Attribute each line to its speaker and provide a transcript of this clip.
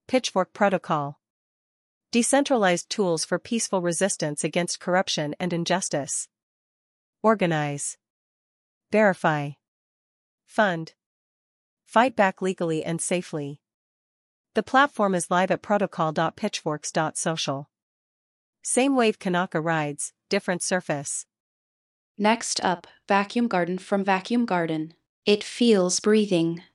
Speaker 1: Pitchfork Protocol. Decentralized tools for peaceful resistance against corruption and injustice. Organize. Verify. Fund. Fight back legally and safely. The platform is live at protocol.pitchforks.social. Same wave Kanaka rides, different surface.
Speaker 2: Next up, Vacuum Garden from Vacuum Garden. It feels breathing.